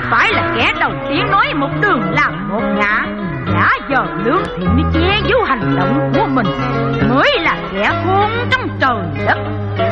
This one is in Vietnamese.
phải là kẻ đầu tiên nói một đường làm một ngã. Đã giờ Lương Thiện che giấu hành động của mình mới là kẻ khôn trong trời đất.